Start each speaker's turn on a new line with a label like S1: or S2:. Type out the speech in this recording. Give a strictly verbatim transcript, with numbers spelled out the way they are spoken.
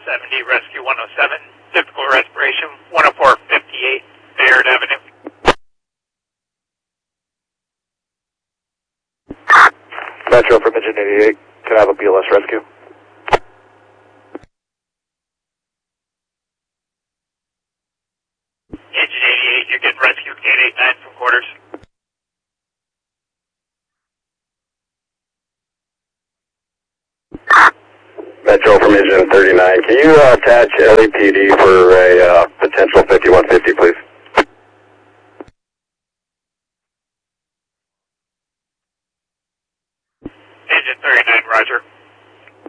S1: seventy, Rescue one oh seven, typical respiration, one oh four fifty-eight, Bayard Avenue.
S2: Metro from Engine eighty-eight, can I have a B L S rescue?
S1: Engine eighty-eight, you're getting rescued, eight eight nine from quarters.
S2: Metro from Engine thirty-nine, can you uh, attach L E P D for a uh, potential fifty-one fifty, please?
S1: Engine thirty-nine, roger.